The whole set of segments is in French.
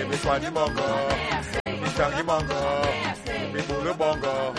Mikwani Mongo, Mitangi Mongo, Miboule Bongo.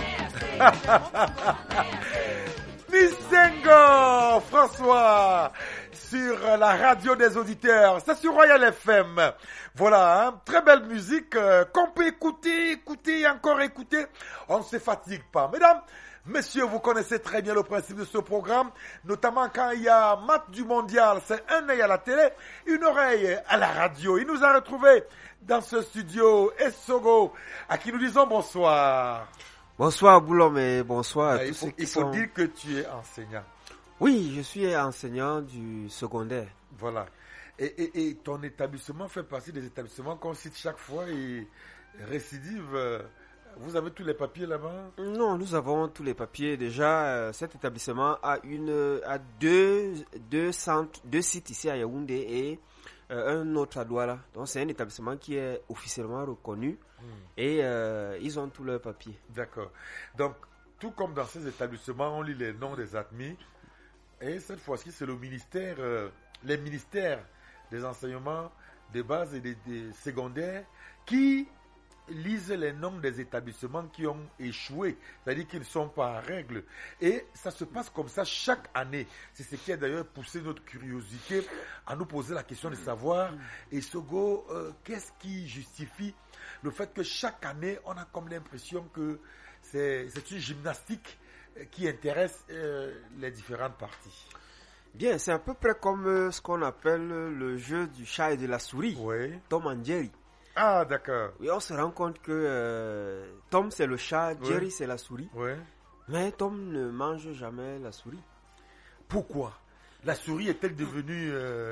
Misengo François sur la radio des auditeurs, c'est sur Royal FM. Voilà, hein, très belle musique qu'on peut écouter et encore écouter. On ne se fatigue pas. Mesdames, messieurs, vous connaissez très bien le principe de ce programme, notamment quand il y a match du mondial, c'est un œil à la télé, une oreille à la radio. Il nous a retrouvés dans ce studio Essogo, à qui nous disons bonsoir. Bonsoir Boulom et bonsoir à tous ceux qui sont... Il faut dire que tu es enseignant. Oui, je suis enseignant du secondaire. Voilà. Et ton établissement fait partie des établissements qu'on cite chaque fois et récidive. Vous avez tous les papiers là-bas? Non, nous avons tous les papiers. Déjà, cet établissement a deux sites ici à Yaoundé et un autre à Douala. Donc c'est un établissement qui est officiellement reconnu et ils ont tous leurs papiers. D'accord. Donc, tout comme dans ces établissements, on lit les noms des admis. Et cette fois-ci, c'est le ministère, les ministères des enseignements de base et des secondaires qui lisent les noms des établissements qui ont échoué, c'est-à-dire qu'ils ne sont pas en règle. Et ça se passe comme ça chaque année. C'est ce qui a d'ailleurs poussé notre curiosité à nous poser la question de savoir, et Sogo, qu'est-ce qui justifie le fait que chaque année, on a comme l'impression que c'est une gymnastique qui intéresse les différentes parties. Bien, c'est à peu près comme ce qu'on appelle le jeu du chat et de la souris, oui. Tom and Jerry. Ah, d'accord. Oui, on se rend compte que Tom c'est le chat, Jerry oui. c'est la souris. Oui. Mais Tom ne mange jamais la souris. Pourquoi? La souris est-elle devenue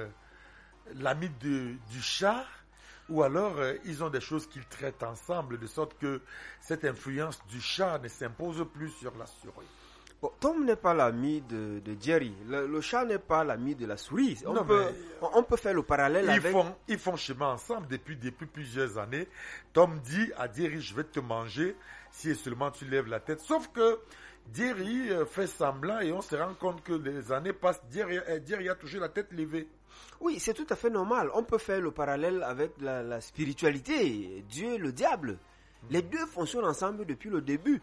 l'ami du chat? Ou alors, ils ont des choses qu'ils traitent ensemble, de sorte que cette influence du chat ne s'impose plus sur la souris. Bon, Tom n'est pas l'ami de Jerry. Le chat n'est pas l'ami de la souris. On peut faire le parallèle avec... Ils font chemin ensemble depuis plusieurs années. Tom dit à Jerry, je vais te manger si seulement tu lèves la tête. Sauf que Jerry fait semblant et on se rend compte que les années passent. Jerry a toujours la tête levée. Oui, c'est tout à fait normal. On peut faire le parallèle avec la spiritualité, Dieu et le diable. Les deux fonctionnent ensemble depuis le début.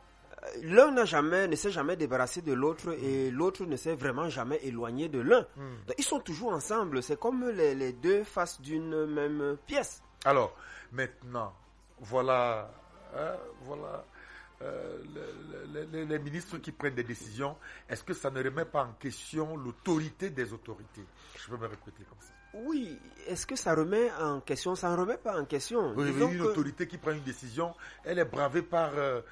L'un ne s'est jamais débarrassé de l'autre et l'autre ne s'est vraiment jamais éloigné de l'un. Donc, ils sont toujours ensemble. C'est comme les deux faces d'une même pièce. Alors, maintenant, voilà les ministres qui prennent des décisions. Est-ce que ça ne remet pas en question l'autorité des autorités? Je peux me répéter comme ça. Oui, est-ce que ça remet en question? Ça ne remet pas en question. Oui, une autorité qui prend une décision, elle est bravée par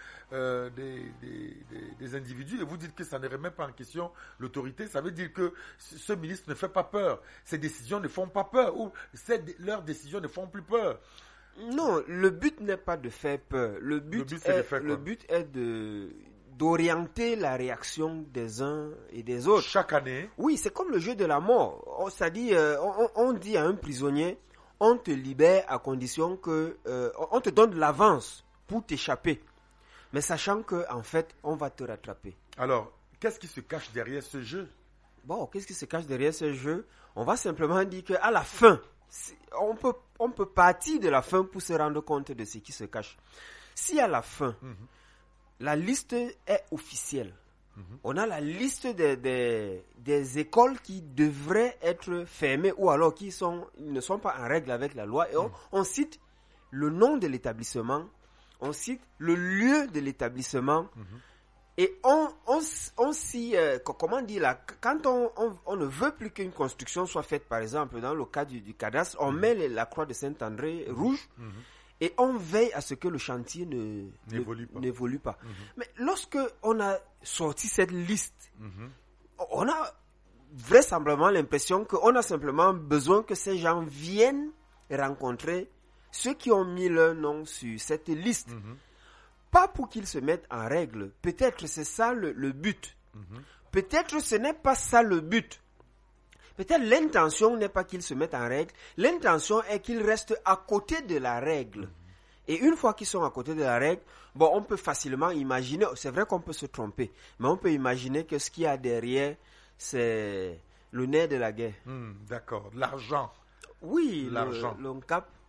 des individus et vous dites que ça ne remet pas en question l'autorité. Ça veut dire que ce ministre ne fait pas peur. Ses décisions ne font pas peur ou leurs décisions ne font plus peur. Non, le but n'est pas de faire peur. Le but est d'orienter la réaction des uns et des autres. Chaque année. Oui, c'est comme le jeu de la mort. C'est-à-dire, on dit à un prisonnier, on te libère à condition que on te donne l'avance pour t'échapper, mais sachant que en fait, on va te rattraper. Alors, qu'est-ce qui se cache derrière ce jeu? Bon, qu'est-ce qui se cache derrière ce jeu? On va simplement dire qu'à la fin, on peut partir de la fin pour se rendre compte de ce qui se cache. Si à la fin, la liste est officielle, on a la liste des écoles qui devraient être fermées ou alors qui ne sont pas en règle avec la loi, et on cite le nom de l'établissement, on cite le lieu de l'établissement, et on s'y, comment dire là, quand on ne veut plus qu'une construction soit faite, par exemple, dans le cas du cadastre, on met la croix de Saint-André rouge, et on veille à ce que le chantier n'évolue pas. Mais lorsque on a sorti cette liste, on a vraisemblablement l'impression qu'on a simplement besoin que ces gens viennent rencontrer ceux qui ont mis leur nom sur cette liste. Pas pour qu'ils se mettent en règle. Peut-être c'est ça le but. Peut-être ce n'est pas ça le but. Peut-être l'intention n'est pas qu'ils se mettent en règle. L'intention est qu'ils restent à côté de la règle. Et une fois qu'ils sont à côté de la règle, bon, on peut facilement imaginer, c'est vrai qu'on peut se tromper, mais on peut imaginer que ce qu'il y a derrière, c'est le nerf de la guerre. D'accord, l'argent. Oui, l'argent. Le cap.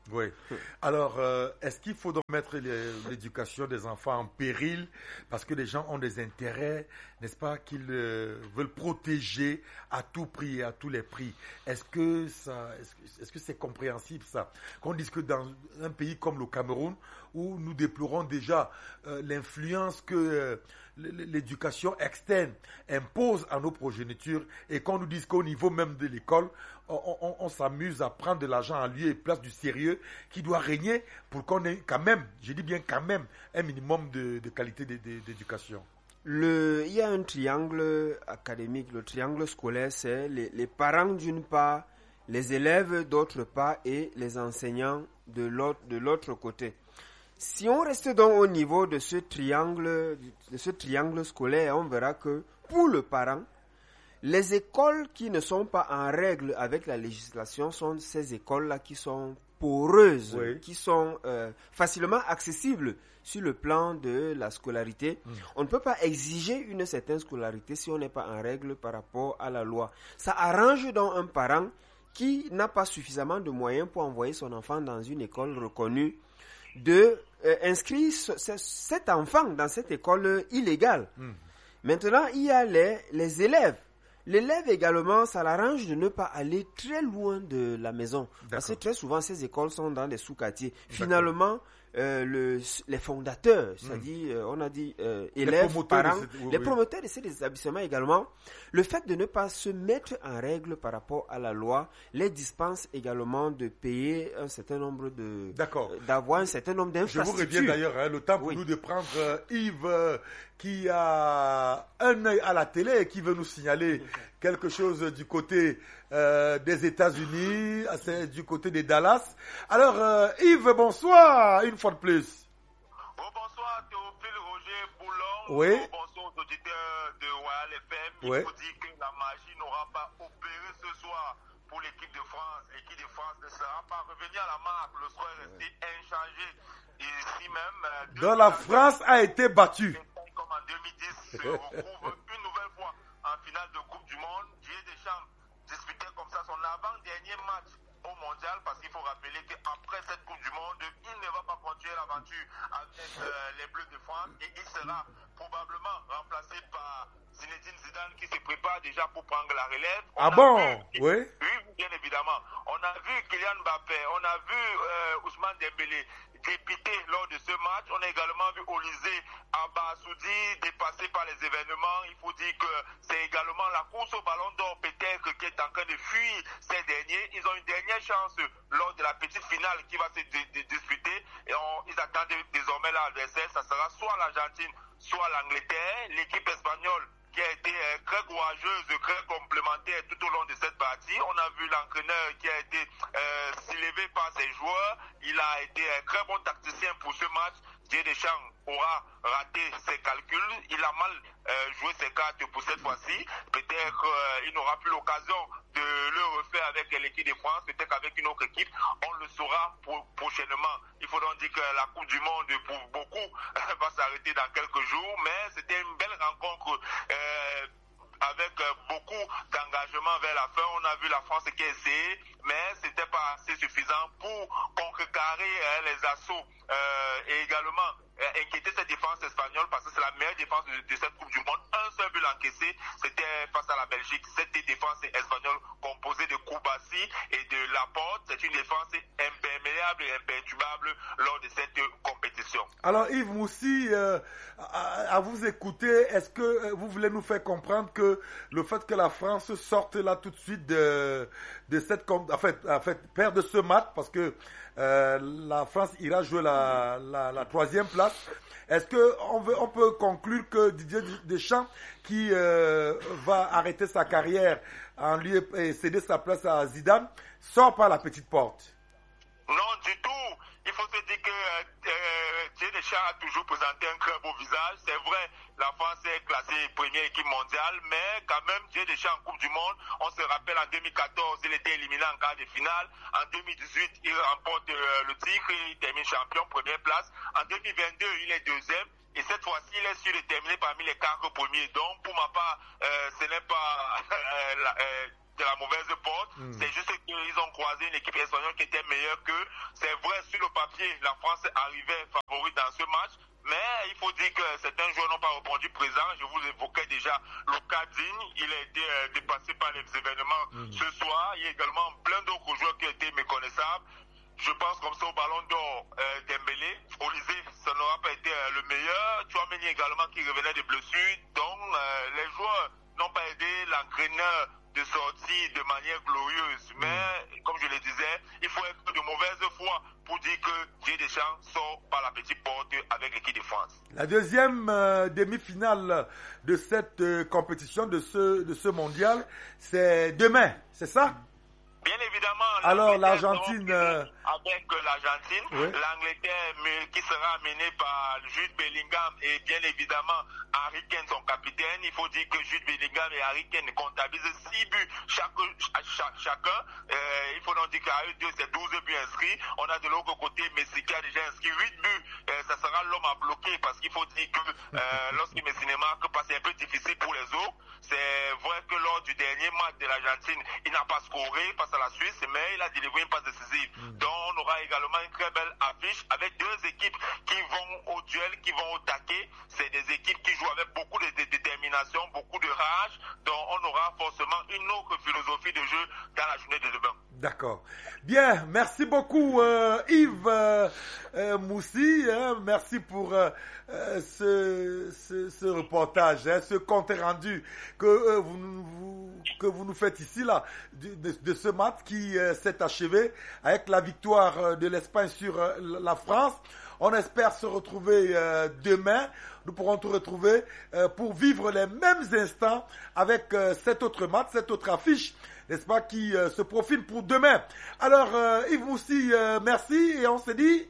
Oui. Alors, est-ce qu'il faut donc mettre l'éducation des enfants en péril parce que les gens ont des intérêts, n'est-ce pas, qu'ils veulent protéger à tout prix et à tous les prix? Est-ce que c'est compréhensible ça? Qu'on dise que dans un pays comme le Cameroun, où nous déplorons déjà l'influence que l'éducation externe impose à nos progénitures et qu'on nous dise qu'au niveau même de l'école, on s'amuse à prendre de l'argent en lieu et place du sérieux qui doit régner pour qu'on ait quand même, je dis bien quand même, un minimum de qualité d'éducation. Il y a un triangle académique, le triangle scolaire, c'est les parents d'une part, les élèves d'autre part et les enseignants de l'autre côté. Si on reste donc au niveau de ce triangle scolaire, on verra que pour le parent, les écoles qui ne sont pas en règle avec la législation sont ces écoles-là qui sont poreuses, oui, qui sont facilement accessibles sur le plan de la scolarité. On ne peut pas exiger une certaine scolarité si on n'est pas en règle par rapport à la loi. Ça arrange donc un parent qui n'a pas suffisamment de moyens pour envoyer son enfant dans une école reconnue de inscrire cet enfant dans cette école illégale. Maintenant, il y a les élèves. L'élève également, ça l'arrange de ne pas aller très loin de la maison. Parce que très souvent, ces écoles sont dans des sous-quartiers. Finalement, les fondateurs, c'est-à-dire, on a dit élèves, parents, les promoteurs de ces établissements également, le fait de ne pas se mettre en règle par rapport à la loi, les dispense également de payer un certain nombre d'avoir un certain nombre d'infrastructures. Je vous reviens d'ailleurs, le temps pour nous de prendre Yves, qui a un œil à la télé et qui veut nous signaler quelque chose du côté des États-Unis, du côté des Dallas. Alors, Yves, bonsoir, une fois de plus. Bonsoir, Théophile Roger Boulon. Oui. Bonsoir aux auditeurs de Royal FM. Il faut dire que la magie n'aura pas opéré ce soir pour l'équipe de France. L'équipe de France ne sera pas revenue à la marque. Le score est resté inchangé. Ici même. Donc la France a été battue. Comme en 2010, se retrouve une nouvelle fois en finale de Coupe du Monde. Didier Deschamps disputait comme ça son avant-dernier match au mondial, parce qu'il faut rappeler qu'après cette Coupe du Monde, il ne va pas continuer l'aventure avec les Bleus de France et il sera probablement remplacé par Zinedine Zidane qui se prépare déjà pour prendre la relève. Oui, bien évidemment. On a vu Kylian Mbappé, on a vu Ousmane Dembélé dépité lors de ce match. On a également vu Olysée Abassoudi dépassé par les événements. Il faut dire que c'est également la course au ballon d'or peut-être qui est en train de fuir ces derniers. Ils ont une dernière chance lors de la petite finale qui va se disputer et ils attendent désormais l'adversaire. Ça sera soit l'Argentine, soit l'Angleterre. L'équipe espagnole qui a été très courageuse, très complémentaire tout au long de cette partie. On a vu l'entraîneur qui a été soulevé par ses joueurs. Il a été un très bon tacticien pour ce match. Didier Deschamps aura raté ses calculs. Il a mal joué ses cartes pour cette fois-ci. Peut-être il n'aura plus l'occasion de le refaire avec l'équipe de France, peut-être avec une autre équipe. On le saura prochainement. Il faut donc dire que la Coupe du Monde, pour beaucoup, va s'arrêter dans quelques jours. Mais c'était une belle rencontre avec beaucoup d'engagement vers la fin. On a vu la France qui a essayé, mais ce n'était pas assez suffisant pour contrecarrer les assauts et également inquiéter cette défense espagnole, parce que c'est la meilleure défense de cette Coupe du Monde. Un seul but encaissé, c'était face à la Belgique. Cette défense espagnole composée de Koubassi et de Laporte, c'est une défense imperméable et imperturbable lors de cette compétition. Alors Yves Moussi, à vous écouter, est-ce que vous voulez nous faire comprendre que le fait que la France sorte là tout de suite de cette en fait perdre ce match, parce que la France ira jouer la troisième place. Est-ce que on peut conclure que Didier Deschamps, qui va arrêter sa carrière en lui et céder sa place à Zidane, sort par la petite porte? Non, du tout. Il faut se dire que Didier Deschamps a toujours présenté un très beau visage. C'est vrai, la France est classée première équipe mondiale, mais quand même, Didier Deschamps en Coupe du Monde, on se rappelle en 2014, il était éliminé en quart de finale. En 2018, il remporte le titre, il termine champion, première place. En 2022, il est deuxième. Et cette fois-ci, il est sûr de terminer parmi les 4 premiers. Donc, pour ma part, ce n'est pas de la mauvaise porte. C'est juste qu'ils ont croisé une équipe espagnole qui était meilleure qu'eux. C'est vrai, sur le papier, la France arrivait favori dans ce match. Mais il faut dire que certains joueurs n'ont pas répondu présent. Je vous évoquais déjà le cas Digne. Il a été dépassé par les événements ce soir. Il y a également plein d'autres joueurs qui ont été méconnaissables. Je pense comme ça au ballon d'or Dembélé. Olysée, ça n'aura pas été le meilleur. Tchouaméni également qui revenait de blessures. Donc les joueurs n'ont pas aidé l'entraîneur de sortir de manière glorieuse. Mais comme je le disais, il faut être de mauvaise foi pour dire que Didier Deschamps sort par la petite porte avec l'équipe de France. La deuxième demi-finale de cette compétition, de ce mondial, c'est demain, c'est ça? Bien évidemment. Alors l'Argentine... Avec l'Argentine, oui. L'Angleterre qui sera menée par Jude Bellingham et bien évidemment Harry Kane, son capitaine. Il faut dire que Jude Bellingham et Harry Kane comptabilisent 6 buts chacun. Il faut donc dire qu'à eux deux, c'est 12 buts inscrits. On a de l'autre côté Messi qui a déjà inscrit 8 buts. Ça sera l'homme à bloquer parce qu'il faut dire que lorsque Messi ne marque pas, c'est un peu difficile pour les autres. C'est vrai que lors du dernier match de l'Argentine, il n'a pas scoré face à la Suisse, mais il a délivré une passe décisive. Donc on aura également une très belle affiche avec deux équipes qui vont au duel, qui vont au taquet. C'est des équipes qui jouent avec beaucoup de détermination, beaucoup de rage. Donc on aura forcément une autre philosophie de jeu dans la journée de demain. D'accord. Bien, merci beaucoup Yves Moussi. Merci pour ce reportage, ce compte rendu que vous nous faites ici là de ce match qui s'est achevé avec la victoire de l'Espagne sur la France. On espère se retrouver demain. Nous pourrons te retrouver pour vivre les mêmes instants avec cet autre match, cette autre affiche, n'est-ce pas, qui se profile pour demain. Alors, Yves Moussi, merci et on se dit...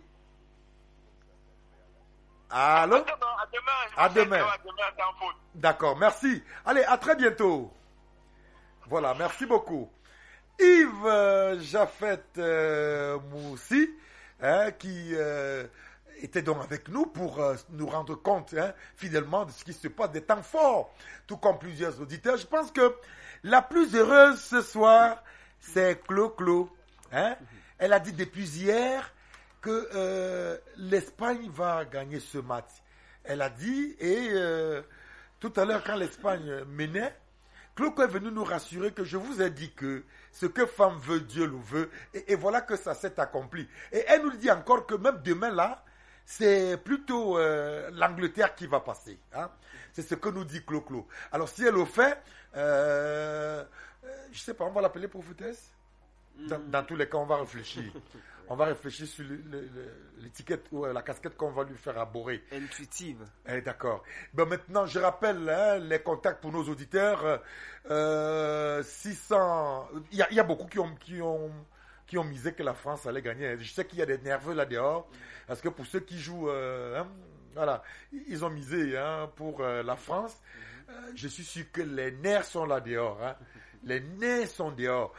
Allô? À demain. D'accord, merci. Allez, à très bientôt. Voilà, merci beaucoup. Yves Japhet Moussi, qui était donc avec nous pour nous rendre compte fidèlement de ce qui se passe, des temps forts, tout comme plusieurs auditeurs. Je pense que la plus heureuse ce soir, c'est Clo. Elle a dit depuis hier que l'Espagne va gagner ce match. Elle a dit, et tout à l'heure quand l'Espagne menait, Clo est venu nous rassurer que je vous ai dit que ce que femme veut, Dieu le veut, et voilà que ça s'est accompli. Et elle nous dit encore que même demain là, c'est plutôt l'Angleterre qui va passer. C'est ce que nous dit Clo. Alors si elle le fait, je sais pas, on va l'appeler prophétesse. Dans tous les cas, on va réfléchir. On va réfléchir sur l'étiquette ou la casquette qu'on va lui faire arborer. Intuitive. D'accord. Maintenant, je rappelle les contacts pour nos auditeurs. 600. Il y a beaucoup qui ont misé que la France allait gagner. Je sais qu'il y a des nerveux là dehors. Parce que pour ceux qui jouent, voilà, ils ont misé pour la France. Je suis sûr que les nerfs sont là dehors. Les nerfs sont dehors.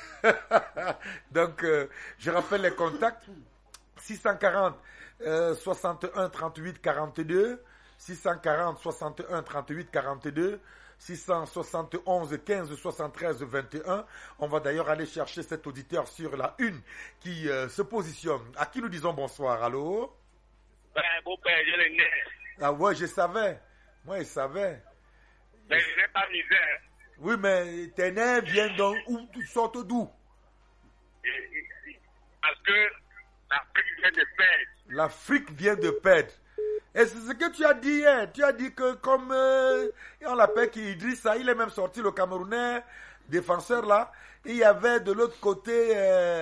Donc, je rappelle les contacts. 640 61 38 42. 640 61 38 42. 671 15 73 21. On va d'ailleurs aller chercher cet auditeur sur la une qui se positionne. À qui nous disons bonsoir? Allô? Beau-père, j'ai les nerfs. Ah ouais, je savais. Moi, je savais. Mais je n'ai pas misère. Oui, mais tes nerfs viennent donc où? Tu sortes d'où? Parce que l'Afrique vient de perdre. L'Afrique vient de perdre. Et c'est ce que tu as dit hier. Tu as dit que comme on l'appelle Idrissa, il est même sorti le Camerounais défenseur là. Il y avait de l'autre côté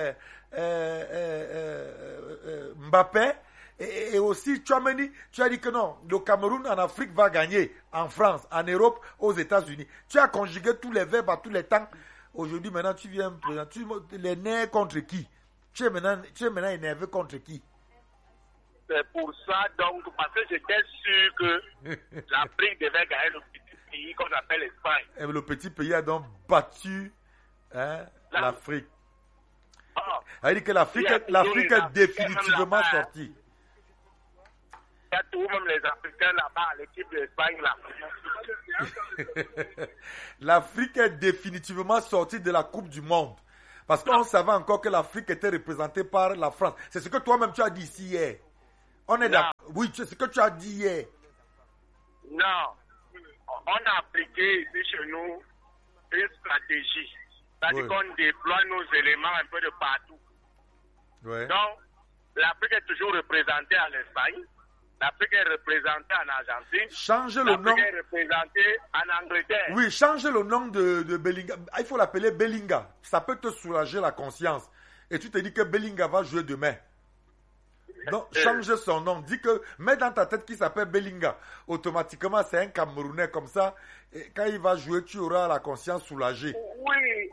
Mbappé. Et aussi, Tchouaméni, tu as dit que non, le Cameroun en Afrique va gagner, en France, en Europe, aux États-Unis. Tu as conjugué tous les verbes à tous les temps. Aujourd'hui, maintenant, tu viens présenter les nerfs contre qui? Tu es maintenant énervé contre qui? C'est pour ça, donc, parce que j'étais sûr que l'Afrique devait gagner le petit pays qu'on appelle l'Espagne. Et le petit pays a donc battu l'Afrique. Ça veut dire que l'Afrique est définitivement sortie. Il y a tout, même les Africains là-bas, l'équipe de l'Espagne là. L'Afrique est définitivement sortie de la Coupe du Monde. Parce qu'on savait encore que l'Afrique était représentée par la France. C'est ce que toi-même tu as dit ici hier. On est d'accord. Oui, c'est ce que tu as dit hier. Non. On a appliqué ici chez nous une stratégie. C'est-à-dire qu'on déploie nos éléments un peu de partout. Ouais. Donc, l'Afrique est toujours représentée en Espagne. L'Afrique est représentée en Argentine. Changez le nom. L'Afrique est représentée en Angleterre. Oui, changez le nom de Bellinga. Il faut l'appeler Bellinga. Ça peut te soulager la conscience. Et tu te dis que Bellinga va jouer demain. Donc, change son nom. Dis que, mets dans ta tête qu'il s'appelle Bellinga. Automatiquement, c'est un Camerounais comme ça. Et quand il va jouer, tu auras la conscience soulagée. Oui,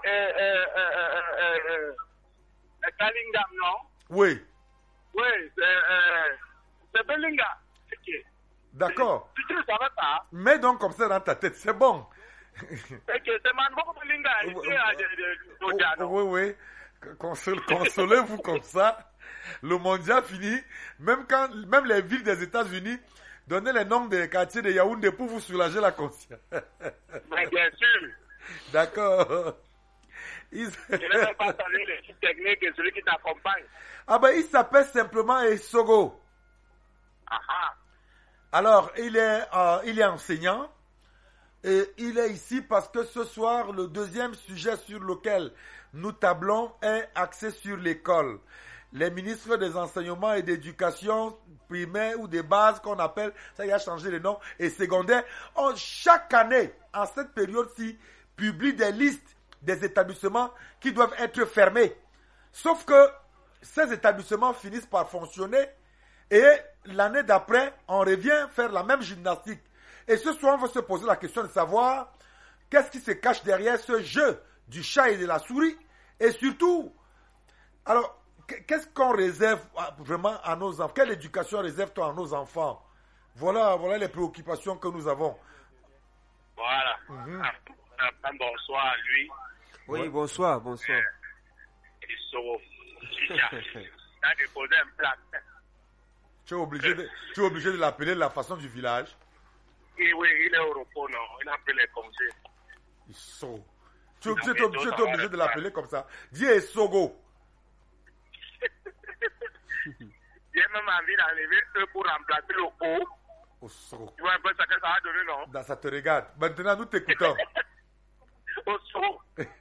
Bellingham, non? Oui. Oui, c'est Bellinga. D'accord. Tu ne savais pas? Mets donc comme ça dans ta tête, c'est bon. C'est Manbo Bellinga. Oui, oui. Consolez-vous comme ça. Le mondial fini. Même les villes des États-Unis, donnez les noms des quartiers de Yaoundé pour vous soulager la conscience. Mais bien sûr. D'accord. Je ne vais pas saluer l'équipe technique et celui qui t'accompagne. Ah ben, il s'appelle simplement Essogo. Ah. Alors, il est enseignant. Et il est ici parce que ce soir, le deuxième sujet sur lequel nous tablons est axé sur l'école. Les ministres des enseignements et d'éducation primaire ou des bases qu'on appelle, ça y a changé les noms, et secondaire, chaque année, en cette période-ci, publient des listes des établissements qui doivent être fermés. Sauf que ces établissements finissent par fonctionner et l'année d'après, on revient faire la même gymnastique. Et ce soir, on va se poser la question de savoir qu'est-ce qui se cache derrière ce jeu du chat et de la souris. Et surtout, alors, qu'est-ce qu'on réserve vraiment à nos enfants? Quelle éducation réserve-t-on à nos enfants? Voilà les préoccupations que nous avons. Voilà. Un bonsoir à lui. Oui, bonsoir. Il a déposé un plat. Tu es obligé de l'appeler de la façon du village. Et oui, il est au repos, non. Il a pris les congés. Tu es obligé de l'appeler comme ça. Dis Essogo. J'ai même envie d'enlever eux pour remplacer le O. Ossogo. Tu vois un peu ce que ça va donner, non? Ça te regarde. Maintenant, nous t'écoutons. Ossogo.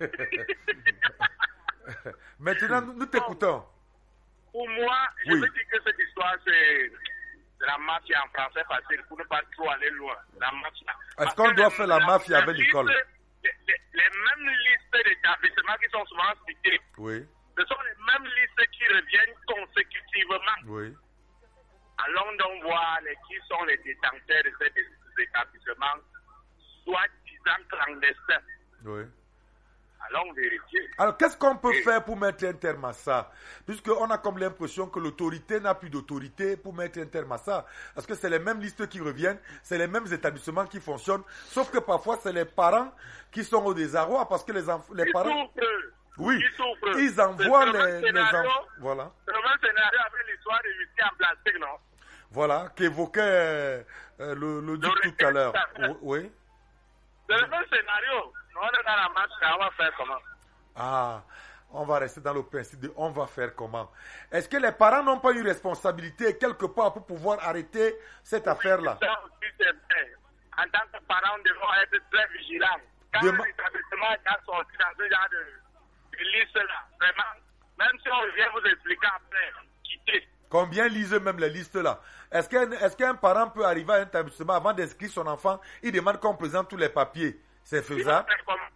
Maintenant, nous t'écoutons. Pour moi, je veux dire que cette histoire, c'est la mafia en français facile, pour ne pas trop aller loin. La mafia. Est-ce qu'on doit faire la mafia avec l'école? Les mêmes listes d'établissements qui sont souvent cités. Oui. Ce sont les mêmes listes qui reviennent consécutivement. Oui. Allons donc voir qui sont les détenteurs de ces établissements, soi-disant clandestins. Oui. Allons vérifier. Alors, qu'est-ce qu'on peut faire pour mettre un terme à ça? Puisqu'on a comme l'impression que l'autorité n'a plus d'autorité pour mettre un terme à ça. Parce que c'est les mêmes listes qui reviennent, c'est les mêmes établissements qui fonctionnent, sauf que parfois, c'est les parents qui sont au désarroi parce que les parents... Oui, ils envoient les enfants. Voilà. C'est le même scénario avec l'histoire de whisky en plastique, non? Voilà, qu'évoquait le duc tout à l'heure. Oui. C'est le même scénario. On est dans la marche, on va faire comment? Ah, on va rester dans le principe de on va faire comment. Est-ce que les parents n'ont pas une responsabilité quelque part pour pouvoir arrêter cette affaire-là? Ça aussi, c'est vrai. En tant que parents, nous devons être très vigilants. Quand l'établissement est sorti dans ce genre de liste-là, vraiment, même si on vient vous expliquer après, quittez. Combien lisent même les listes-là? Est-ce qu'un parent peut arriver à un établissement avant d'inscrire son enfant, il demande qu'on présente tous les papiers? C'est faisable?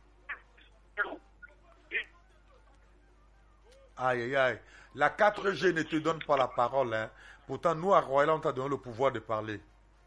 Aïe, aïe, aïe. La 4G ne te donne pas la parole. Hein. Pourtant, nous, à Royal, on t'a donné le pouvoir de parler.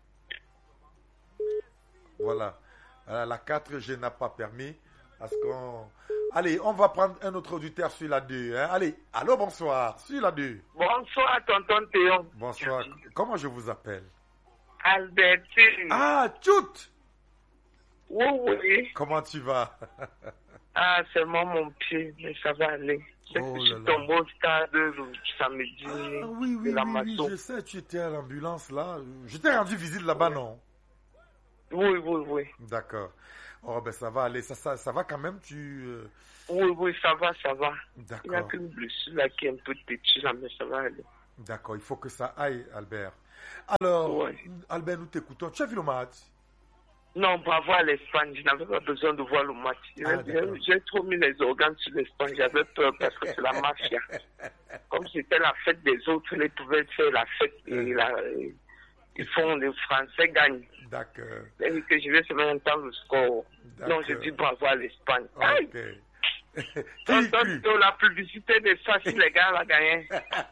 Voilà. La 4G n'a pas permis. Parce qu'on... Allez, on va prendre un autre auditeur sur la 2. Hein. Allez, allô, bonsoir. Sur la 2. Bonsoir, tonton Théon. Bonsoir. Comment je vous appelle? Albertine. Ah, Tchout! Oui. Comment tu vas? Ah, c'est moi mon pied, mais ça va aller. Je suis tombé au stade samedi. Ah, oui, je sais, tu étais à l'ambulance là. Je t'ai rendu visite là-bas, non? Oui. D'accord. Oh, ben ça va aller. Ça va quand même, Oui, ça va. Il n'y a D'accord. qu'une blessure là qui est un peu têtue là, mais ça va aller. D'accord, il faut que ça aille, Albert. Alors, Ouais. Albert, nous t'écoutons. Tu as vu le match? Non, pour voir l'Espagne, je n'avais pas besoin de voir le match. D'accord. J'ai trop mis les organes sur l'Espagne, j'avais peur parce que c'est la mafia. Comme c'était la fête des autres, ils pouvaient faire la fête et ils font, les Français gagnent. D'accord. Et que je vais se mettre dans le score. Donc je dis bravo à l'Espagne. Aïe! Ok. Qui y cru? La publicité de ça, si les gars l'ont gagné.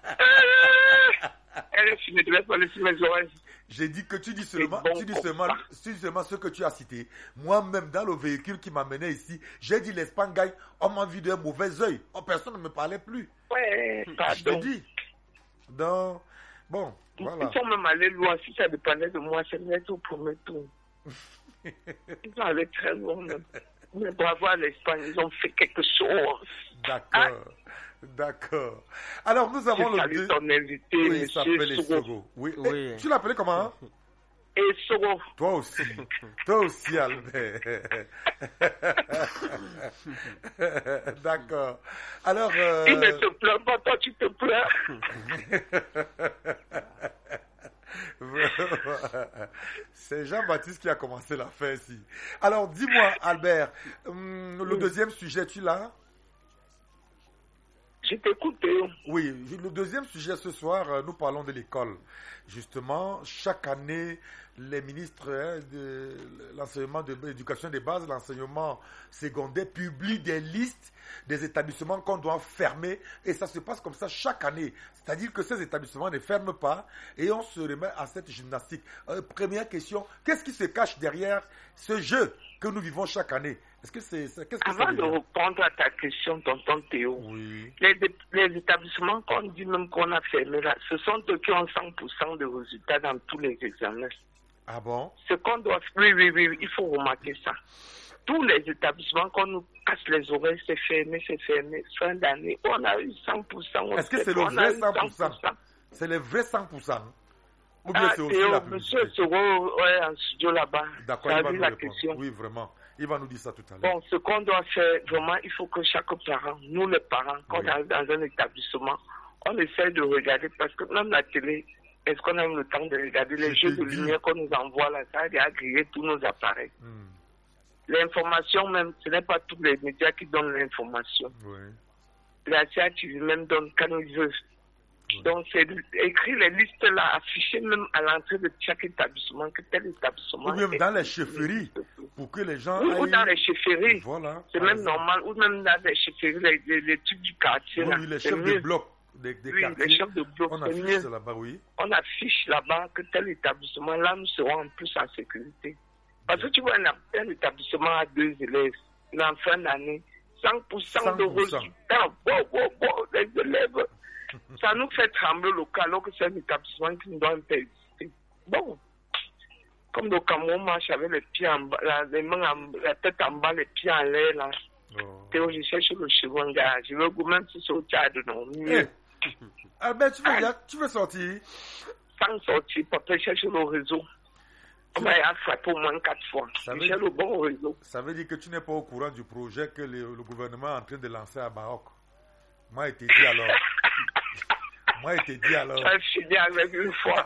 Elle est finie, je vais pas laisser mes oreilles. J'ai dit que tu dis seulement ce que tu as cité. Moi-même, dans le véhicule qui m'amenait ici, j'ai dit l'Espagne gagne. On m'a vu d'un mauvais œil. Oh, personne ne me parlait plus. Ouais, pardon. Je te dis. Donc, bon, voilà. Ils sont même allés loin. Si ça dépendait de moi, c'est net au premier tour. Ils sont allés très loin même. Mais bravo à l'Espagne, ils ont fait quelque chose. D'accord. Alors, nous avons salue ton invité, oui, il s'appelle monsieur Soro. Oui. Tu l'appelais comment? Et Soro. Toi aussi, Albert. D'accord. Alors. Il ne te pleure pas, toi tu te pleures. C'est Jean-Baptiste qui a commencé l'affaire ici. Alors, dis-moi, Albert, le deuxième sujet, tu l'as? Je t'écoute. Oui, le deuxième sujet ce soir, nous parlons de l'école. Justement, chaque année, les ministres de l'enseignement de l'éducation des bases, l'enseignement secondaire, publient des listes des établissements qu'on doit fermer. Et ça se passe comme ça chaque année. C'est-à-dire que ces établissements ne ferment pas et on se remet à cette gymnastique. Première question, qu'est-ce qui se cache derrière ce jeu que nous vivons chaque année? Avant de répondre à ta question, tonton Théo, oui. les établissements qu'on dit même qu'on a fermés là, ce sont eux qui ont 100% de résultats dans tous les examens. Ah bon? Ce qu'on doit... Oui, il faut remarquer ça. Tous les établissements qu'on nous casse les oreilles, c'est fermé. Fin d'année, on a eu 100%. Est-ce que c'est le vrai 100%? C'est le vrai 100%? Ou bien c'est aussi la publicité? Monsieur Soro, en studio là-bas. D'accord, il va nous répondre. Oui, vraiment. Il va nous dire ça tout à l'heure. Bon, ce qu'on doit faire, vraiment, il faut que chaque parent, nous les parents, quand on arrive dans un établissement, on essaie de regarder, parce que même la télé, est-ce qu'on a le temps de regarder les jeux de lumière qu'on nous envoie là, ça a grillé tous nos appareils. L'information même, ce n'est pas tous les médias qui donnent l'information. La CATV même donne quand ils veulent. Donc, c'est écrire les listes là, afficher même à l'entrée de chaque établissement, que tel établissement. Ou même dans les chefferies, pour que les gens. Oui, ou dans les chefferies. Voilà. C'est même normal. Ou même dans les chefferies, les trucs du quartier. Oui, les chefs de bloc. Des quartiers. Les chefs de bloc. On affiche là-bas, oui. On affiche là-bas que tel établissement, là, nous serons en plus en sécurité. Parce que tu vois, un établissement à 2 élèves, en fin d'année, 100% de résultats. Les élèves. Ça nous fait trembler le cas alors que c'est un établissement qui nous doit exister. Bon, comme le Cameroun marche avec les pieds en bas, les mains la tête en bas, les pieds en l'air là. Théo, je cherche le cheveu, gars. Je veux même si c'est au Tchad, non. Albert, tu veux sortir? Sans sortir, papa, cherche le réseau. On m'a frappé au moins 4 fois. Je cherche le bon réseau. Ça veut dire que tu n'es pas au courant du projet que le gouvernement est en train de lancer à Maroc. Moi, il t'a dit alors. Tu as fini avec une fois.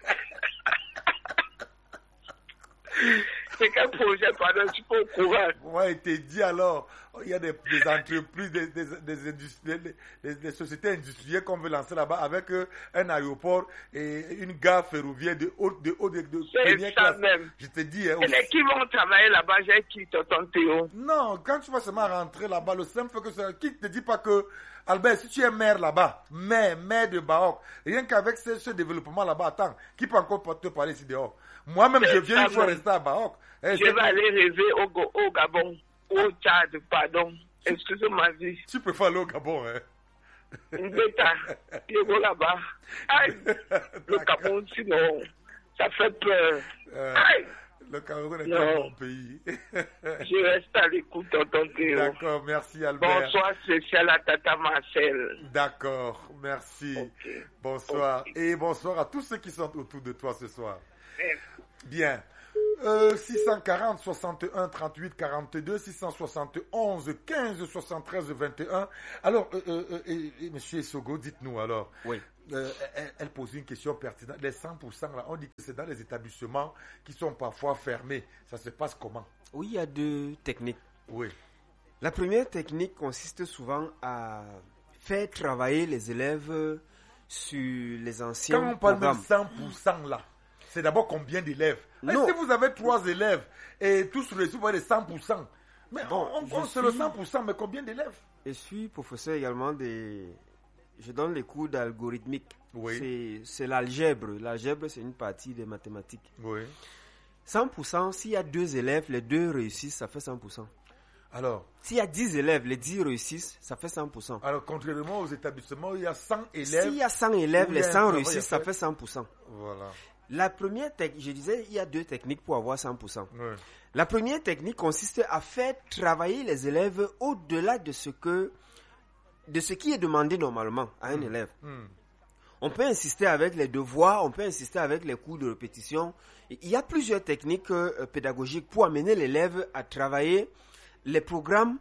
C'est quel projet, pardon, tu peux au courant? Moi, il t'a dit alors. Il y a des entreprises, des sociétés industrielles qu'on veut lancer là-bas avec un aéroport et une gare ferroviaire de première classe. Même. Je te dis. Et qui vont travailler là-bas, j'ai qui, tonton Théo? Non, quand tu vas seulement rentrer là-bas, le simple fait que ça. Qui ne te dit pas que. Albert, si tu es maire là-bas, maire de Baroque, rien qu'avec ce développement là-bas, attends, qui peut encore te parler ici dehors? Moi-même, je viens une fois rester à Baroque. Je vais aller rêver au Gabon, au Tchad, pardon. Excusez-moi, vie. Tu peux aller au Gabon, hein? Bêta, je vais là-bas. Aïe, le Gabon, sinon, ça fait peur. Aïe. Le Cameroun est un bon pays. Je reste à l'écoute, tonton Théo. D'accord, merci Albert. Bonsoir spécial à Tata Marcel. D'accord, merci. Okay. Bonsoir. Okay. Et bonsoir à tous ceux qui sont autour de toi ce soir. Bien. 640 61 38 42 671 15 73 21. Alors, Monsieur Sogo, dites-nous alors. Oui. Elle pose une question pertinente. Les 100%, là, on dit que c'est dans les établissements qui sont parfois fermés. Ça se passe comment? Oui, il y a deux techniques. Oui. La première technique consiste souvent à faire travailler les élèves sur les anciens Quand on parle programmes. même 100% là, c'est d'abord combien d'élèves? Non. Si vous avez 3 élèves et tous réussis, vous avez les 100%. Mais Bon, on compte sur le 100%, mais combien d'élèves? Je suis professeur également Je donne les cours d'algorithmique. Oui. C'est l'algèbre. L'algèbre, c'est une partie des mathématiques. Oui. 100%, s'il y a 2 élèves, les 2 réussissent, ça fait 100%. Alors, S'il y a 10 élèves, les 10 réussissent, ça fait 100%. alors, contrairement aux établissements, il y a 100 élèves. S'il y a 100 élèves, où les il y a un 100 travail réussissent, à ça faire. fait 100%. Voilà. La première technique, je disais, il y a 2 techniques pour avoir 100%. Oui. La première technique consiste à faire travailler les élèves au-delà de ce qui est demandé normalement à un élève. On peut insister avec les devoirs, on peut insister avec les cours de répétition. Il y a plusieurs techniques pédagogiques pour amener l'élève à travailler les programmes,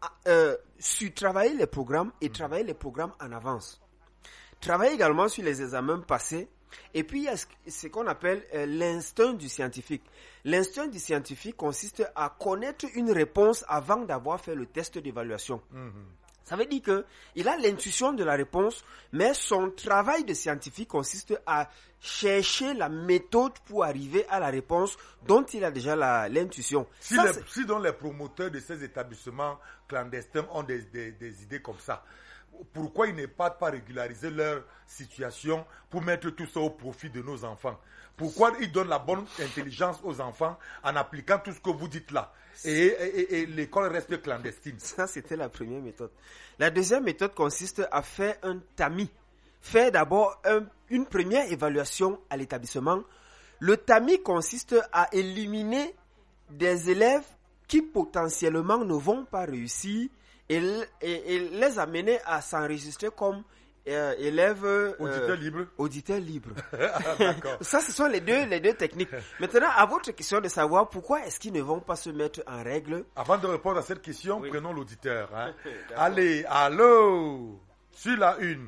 travailler les programmes et travailler les programmes en avance. Travailler également sur les examens passés. Et puis, il y a ce qu'on appelle l'instinct du scientifique. L'instinct du scientifique consiste à connaître une réponse avant d'avoir fait le test d'évaluation. Ça veut dire qu'il a l'intuition de la réponse, mais son travail de scientifique consiste à chercher la méthode pour arriver à la réponse dont il a déjà l'intuition. Si donc les promoteurs de ces établissements clandestins ont des idées comme ça, pourquoi ils ne partent pas régulariser leur situation pour mettre tout ça au profit de nos enfants? Pourquoi ils donnent la bonne intelligence aux enfants en appliquant tout ce que vous dites là? Et l'école reste clandestine. Ça, c'était la première méthode. La deuxième méthode consiste à faire un tamis. Faire d'abord une première évaluation à l'établissement. Le tamis consiste à éliminer des élèves qui potentiellement ne vont pas réussir et les amener à s'enregistrer comme élèves auditeurs libres. D'accord. Ça, ce sont les deux techniques. Maintenant, à votre question de savoir pourquoi est-ce qu'ils ne vont pas se mettre en règle. Avant de répondre à cette question, Oui. prenons l'auditeur. Hein. Allez, allô, sur la une.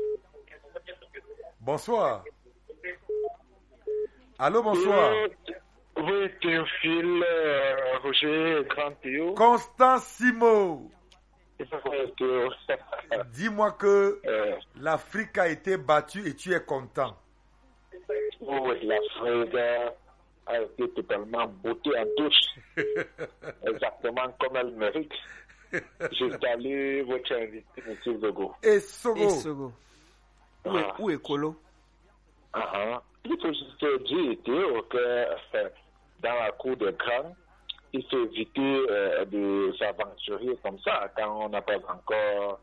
Bonsoir. Allô, bonsoir. Oui, Théophile, Roger, Grand Théo. Constant Simo. Oui, Théo. Dis-moi que l'Afrique a été battue et tu es content. Oui, l'Afrique a été totalement bottée en touche. Exactement comme elle mérite. Je salue votre invité, M. Zogo. Et Sogo. Et Sogo. Où est Kolo? Il faut juste dire, Théo, que dans la cour des grands, il faut éviter de s'aventurer comme ça quand on n'a pas encore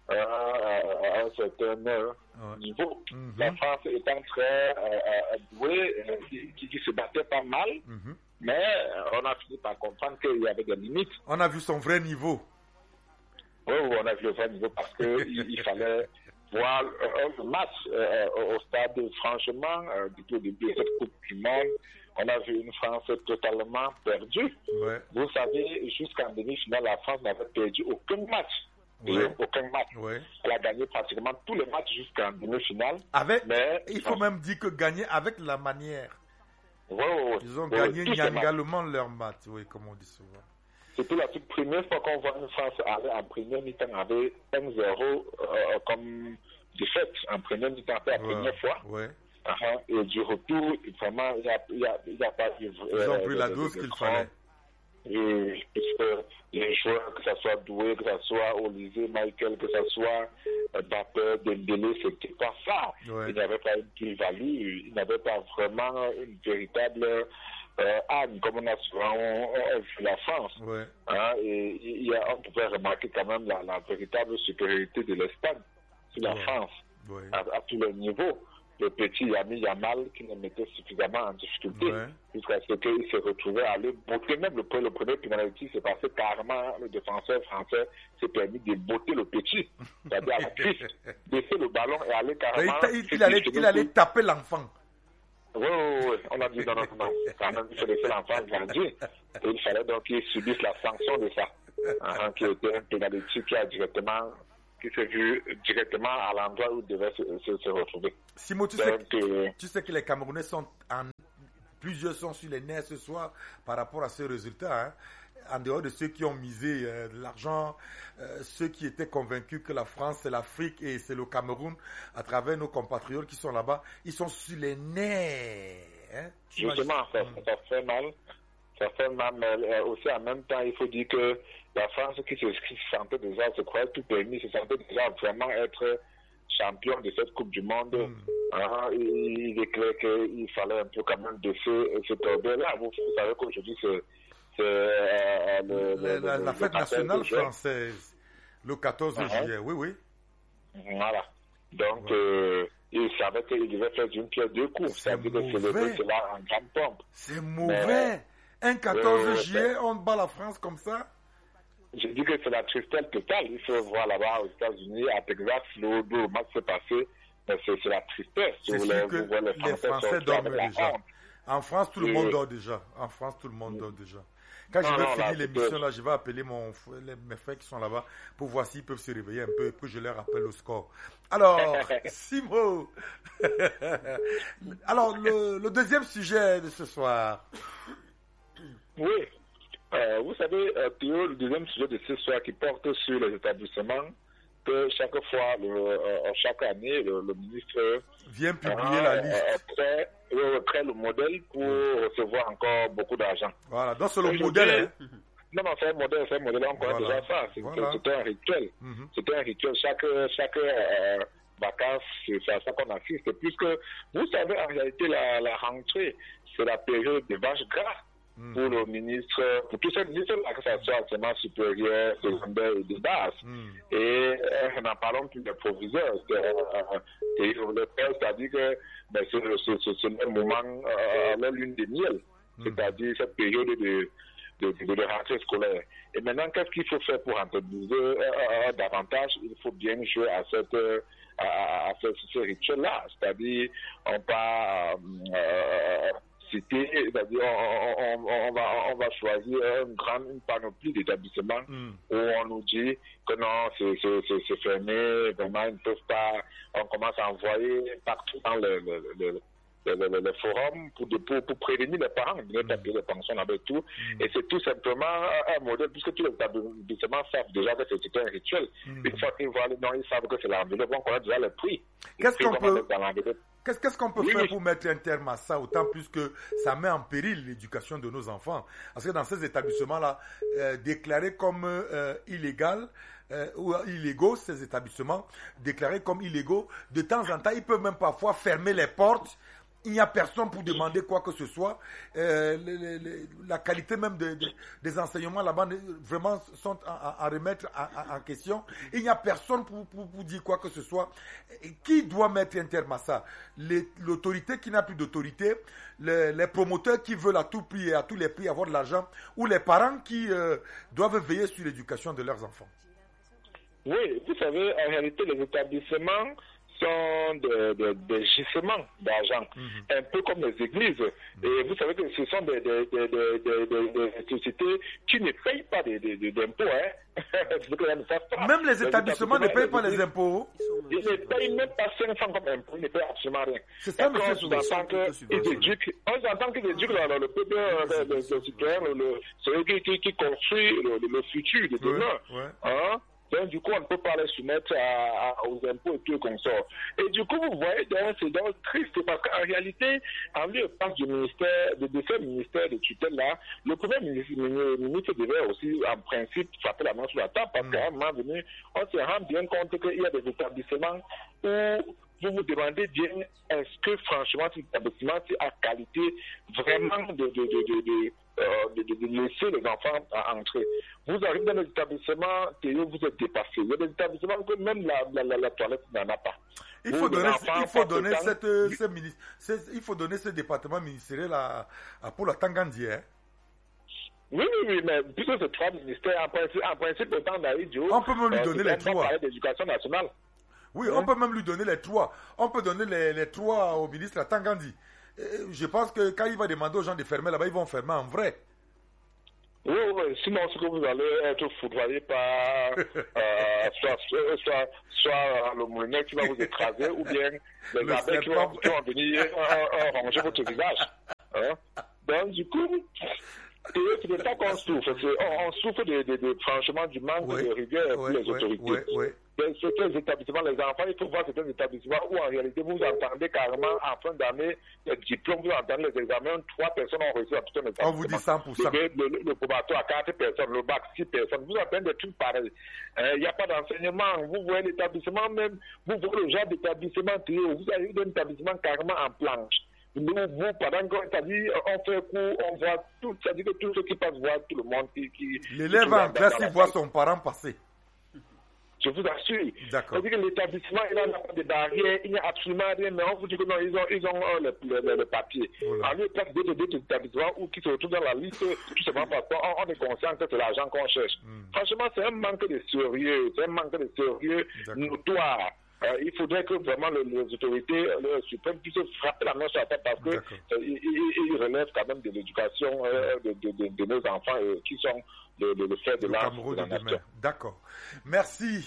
un certain niveau. La France étant très douée, qui se battait pas mal, mais on a fini par comprendre qu'il y avait des limites. On a vu son vrai niveau. Oui, on a vu le vrai niveau parce qu'il fallait voir le match au stade. Franchement, depuis le début de cette Coupe du Monde, on a vu une France totalement perdue. Ouais. Vous savez, jusqu'en demi-finale, la France n'avait perdu aucun match. Ouais. Aucun match. Ouais. Elle a gagné pratiquement tous les matchs jusqu'en demi-finale. Mais il faut même dire que gagner avec la manière. Ils ont gagné également leur match, oui, comme on dit souvent. C'était la toute première fois qu'on voit une France aller en première mi-temps avec 1-0 comme défaite en première mi-temps, c'est la première fois. Ouais. Et du retour, vraiment, il n'y a pas eu... Ils ont pris la dose qu'il fallait. Et puisque les joueurs, que ce soit Doué, que ce soit Olivier, Michael, que ce soit Mbappé, Dembélé, c'était pas ça. Ouais. Il n'y avait pas une plus-value, il n'y avait pas vraiment une véritable âme, comme on a souvent vu la France. Ouais. Et on pouvait remarquer quand même la véritable supériorité de l'Espagne sur la France, à tous les niveaux. Le petit Yami Yamal qui le mettait suffisamment en difficulté jusqu'à ce qu'il se retrouvait à aller botter. Même le premier penalty s'est passé carrément, le défenseur français s'est permis de botter le petit, c'est-à-dire à la cuisse, baisser le ballon et aller carrément... Il allait taper l'enfant. Oui, on a dit non, quand même, il faut laisser l'enfant grandir. Et il fallait donc qu'il subisse la sanction de ça, qui était un pénalité qui s'est vu directement à l'endroit où il devait se retrouver. Simo, tu sais que les Camerounais plusieurs sont sur les nerfs ce soir par rapport à ce résultat, hein. En dehors de ceux qui ont misé de l'argent, ceux qui étaient convaincus que la France, c'est l'Afrique et c'est le Cameroun, à travers nos compatriotes qui sont là-bas, ils sont sur les nerfs. Hein? Justement, ça fait mal. Ça fait mal, mais aussi en même temps, il faut dire que la France qui se sentait déjà, se croyait tout permis, se sentait déjà vraiment être champion de cette Coupe du Monde. Il est clair qu'il fallait un peu quand même défaire cet orgueil-là. Vous savez qu'aujourd'hui, c'est la fête nationale française, le 14 juillet, oui. Voilà. Donc, il savait qu'il devait faire d'une pierre deux coups. C'est-à-dire que célébrer cela en grande pompe. C'est mauvais. Un 14 juillet, on bat la France comme ça. Je dis que c'est la tristesse totale. Il faut voir là-bas aux États-Unis, à Texas, le match s'est passé. Mais c'est la tristesse. C'est sûr que les Français dorment déjà. En France, tout le monde dort déjà. Quand je vais finir l'émission, là, je vais appeler mes frères qui sont là-bas pour voir s'ils peuvent se réveiller un peu et que je leur rappelle le score. Alors, Simo. Alors, le deuxième sujet de ce soir. Oui. Vous savez, Théo, le deuxième sujet de ce soir qui porte sur les établissements, que chaque fois, chaque année, le ministre vient publier la liste. Crée le modèle pour recevoir encore beaucoup d'argent. Voilà, donc c'est le modèle. Hein? Non, c'est un modèle, on connaît déjà ça. C'était un rituel. C'était un rituel. Chaque vacances, c'est à ça qu'on assiste. Puisque, vous savez, en réalité, la rentrée, c'est la période des vaches gras. Pour le ministre, pour tous ces ministres-là, que ce soit enseignement supérieur, secondaire et de base. Et n'en parlons plus des proviseurs. C'est-à-dire que c'est le moment, la lune de miel, c'est-à-dire cette période de rentrée scolaire. Et maintenant, qu'est-ce qu'il faut faire pour rentabiliser davantage? Il faut bien jouer à ce rituel-là. C'est-à-dire, on va c'est-à-dire on va choisir une panoplie d'établissements où on nous dit que non, c'est fermé, vraiment ils ne peuvent pas, on commence à envoyer partout dans le forum pour prévenir les parents de taper les pensions avec tout. Et c'est tout simplement un modèle, puisque tous les établissements savent déjà que c'est un rituel. Une fois qu'ils voient le nom, ils savent que c'est l'enveloppe, on connaît déjà le prix. Qu'est-ce qu'on peut faire pour mettre un terme à ça, autant plus que ça met en péril l'éducation de nos enfants? Parce que dans ces établissements-là, déclarés comme ou illégaux, ces établissements, déclarés comme illégaux, de temps en temps, ils peuvent même parfois fermer les portes. Il n'y a personne pour demander quoi que ce soit. La qualité même des enseignements là-bas vraiment sont à remettre en question. Il n'y a personne pour dire quoi que ce soit. Et qui doit mettre un terme à ça? L'autorité qui n'a plus d'autorité, les promoteurs qui veulent à tout prix et à tous les prix avoir de l'argent, ou les parents qui doivent veiller sur l'éducation de leurs enfants? Oui, vous savez, en réalité, les établissements sont des gisements d'argent, un peu comme les églises. Et vous savez que ce sont des sociétés qui ne payent pas d'impôts. Même les établissements ne payent pas les impôts. Ils ne payent même pas 500 comme impôts, ils ne payent absolument rien. C'est ça, monsieur. On entend qu'ils éduquent le peuple, le citoyen, celui qui construit le futur de demain. Donc, du coup, on ne peut pas les soumettre aux impôts et tout comme ça. Et du coup, vous voyez, c'est donc triste parce qu'en réalité, en lieu de place du ministère, de ce ministère de tutelle-là, le premier ministre devait aussi, en principe, frapper la main sur la table parce qu'à un moment donné, on se rend bien compte qu'il y a des établissements où vous vous demandez bien, est-ce que franchement, cet établissement a qualité vraiment de laisser les enfants entrer. Vous arrivez dans les établissements, vous êtes dépassé. Il y a des établissements que même la toilette n'en a pas. Il faut donner ce département ministériel à Paul Tangandi. Hein? Oui, mais puisque c'est trois ministères, en principe, autant d'Aïdjo, on peut même lui donner les trois. On parler d'éducation nationale. Oui, on peut même lui donner les trois. On peut donner les trois au ministre Tangandi. je pense que quand il va demander aux gens de fermer là-bas, ils vont fermer en vrai. Oui, sinon, ce que vous allez être foudroyé par soit le moulinet qui va vous écraser, ou bien les abeilles qui vont venir ranger votre visage. Hein? Donc, du coup, ce n'est pas qu'on souffre. On souffre franchement du manque de rigueur pour les autorités. Certains établissements, les enfants, il faut voir certains établissements où en réalité vous entendez carrément en fin d'année les diplômes, vous entendez les examens, 3 personnes ont reçu dans tout un établissement. On vous dit 100%. Le probatoire, 4 personnes, le bac, 6 personnes. Vous entendez des trucs pareils. Il n'y a pas d'enseignement. Vous voyez l'établissement même, vous voyez le genre d'établissement vous avez un établissement carrément en planche. Nous, pendant qu'on on fait cours, on voit tout, c'est-à-dire que tout ce qui passe voit tout le monde qui l'élève en classe, il voit son parent passer. Je vous assure. D'accord. C'est-à-dire que l'établissement, il n'a pas de barrière, il n'y a absolument rien, mais on vous dit que non, ils ont le papier. En lieu de place d'autres établissements qui se retrouvent dans la liste, tout simplement parce qu'on est conscient que c'est l'argent qu'on cherche. Franchement, c'est un manque de sérieux, notoire. Il faudrait que vraiment les autorités suprêmes puissent frapper la main sur la tête parce qu'ils relèvent quand même de l'éducation de nos enfants qui sont le fait de la nation. D'accord. Merci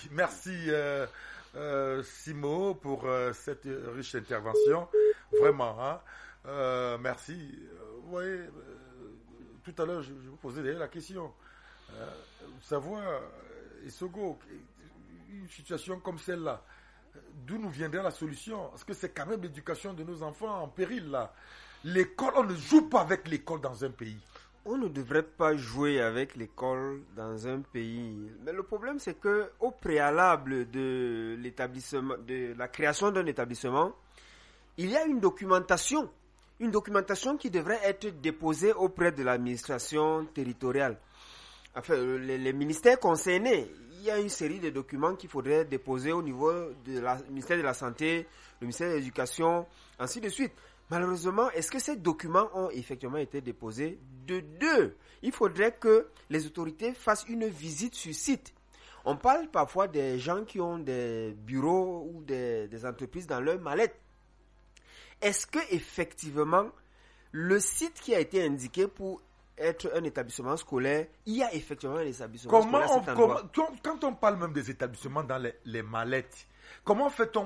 Simo pour cette riche intervention. Vraiment, hein. Merci. Vous voyez, tout à l'heure, je vous posais d'ailleurs la question. Savoir, Issogo, une situation comme celle-là, d'où nous viendrait la solution? Parce que c'est quand même l'éducation de nos enfants en péril, là. L'école, on ne joue pas avec l'école dans un pays. On ne devrait pas jouer avec l'école dans un pays. Mais le problème, c'est que au préalable de l'établissement, de la création d'un établissement, il y a une documentation qui devrait être déposée auprès de l'administration territoriale. Enfin, les ministères concernés, il y a une série de documents qu'il faudrait déposer au niveau du ministère de la Santé, le ministère de l'Éducation, ainsi de suite. Malheureusement, est-ce que ces documents ont effectivement été déposés? De deux, il faudrait que les autorités fassent une visite sur site. On parle parfois des gens qui ont des bureaux ou des entreprises dans leur mallette. Est-ce que effectivement, le site qui a été indiqué pour être un établissement scolaire, il y a effectivement un établissement scolaire à cet endroit? Quand on parle même des établissements dans les mallettes, comment fait-on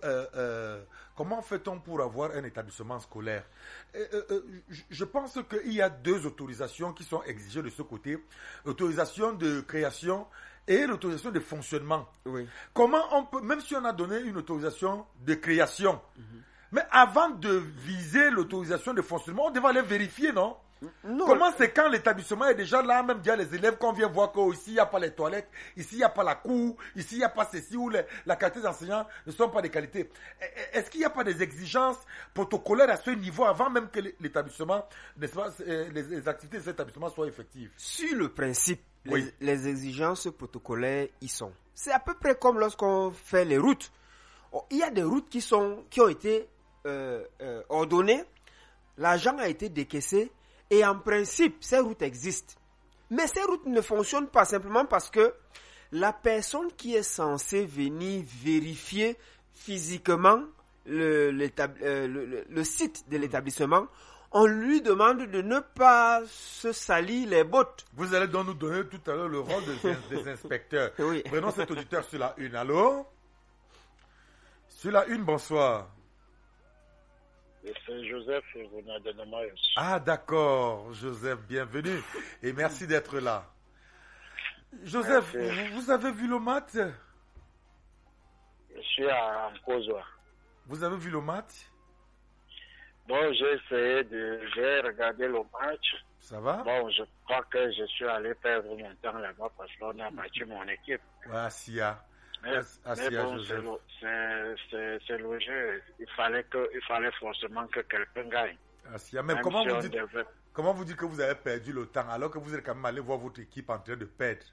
pour avoir un établissement scolaire? Je pense qu'il y a 2 autorisations qui sont exigées de ce côté, l'autorisation de création et l'autorisation de fonctionnement. Oui. Comment on peut, même si on a donné une autorisation de création, mais avant de viser l'autorisation de fonctionnement, on devait aller vérifier, non? Non. Comment c'est quand l'établissement est déjà là, même dire les élèves qu'on vient voir qu'ici il n'y a pas les toilettes, ici il n'y a pas la cour, ici il n'y a pas ceci, où la qualité des enseignants ne sont pas de qualité. Est-ce qu'il n'y a pas des exigences protocolaires à ce niveau avant même que l'établissement, n'est-ce pas, les activités de cet établissement soient effectives? Sur le principe, les exigences protocolaires y sont. C'est à peu près comme lorsqu'on fait les routes. Il y a des routes qui ont été ordonnées, l'argent a été décaissé, et en principe, ces routes existent. Mais ces routes ne fonctionnent pas simplement parce que la personne qui est censée venir vérifier physiquement le site de l'établissement, on lui demande de ne pas se salir les bottes. Vous allez donc nous donner tout à l'heure le rôle des inspecteurs. Oui. Prenons cet auditeur sur la 1. Allô? Sur la 1, bonsoir. C'est Joseph de Nomaïs. Ah d'accord, Joseph, bienvenue et merci d'être là. Joseph, vous avez vu le match? Je suis à Nkozoa. Vous avez vu le match? Bon, j'ai regardé le match. Ça va? Bon, je crois que je suis allé perdre mon temps là-bas parce qu'on a battu mon équipe. Ouais, Sia. Mais bon, c'est le jeu. Il fallait forcément que quelqu'un gagne. Mais comment vous dites que vous avez perdu le temps alors que vous êtes quand même allé voir votre équipe en train de perdre?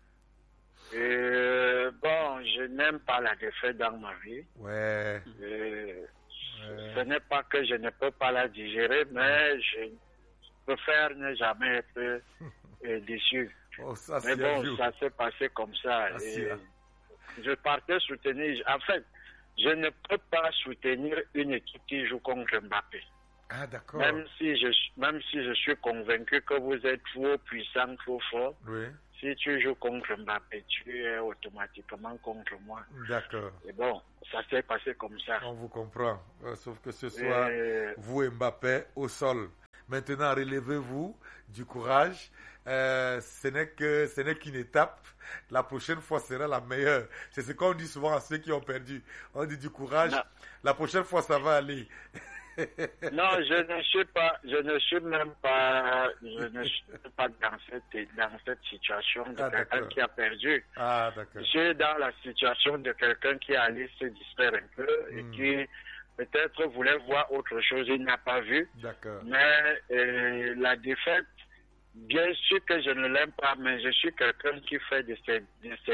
Bon, je n'aime pas la défaite dans ma vie. Ouais. Ce n'est pas que je ne peux pas la digérer, mais je préfère ne jamais être déçu. Oh, ça, mais bon, ça s'est passé comme ça. Je partais soutenir. En fait, je ne peux pas soutenir une équipe qui joue contre Mbappé. Ah, d'accord. Même si je suis convaincu que vous êtes trop puissant, trop fort, Oui. si tu joues contre Mbappé, tu es automatiquement contre moi. D'accord. Et bon, ça s'est passé comme ça. On vous comprend. Sauf que ce soir, vous et Mbappé au sol. Maintenant, relevez-vous, du courage. Ce n'est qu'une étape. La prochaine fois sera la meilleure. C'est ce qu'on dit souvent à ceux qui ont perdu. On dit du courage. Non. La prochaine fois, ça va aller. Non, je ne suis même pas dans cette situation de quelqu'un qui a perdu. Ah, d'accord. Je suis dans la situation de quelqu'un qui allait se distraire un peu et qui peut-être voulait voir autre chose, il n'a pas vu. D'accord. Mais la défaite, bien sûr que je ne l'aime pas, mais je suis quelqu'un qui fait de ces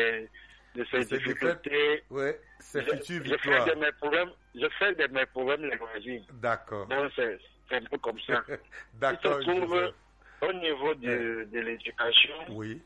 difficultés. Oui, c'est future victoire. Je fais de mes problèmes les loisirs. D'accord. Donc c'est un peu comme ça. D'accord. Il se trouve au niveau de l'éducation. Oui.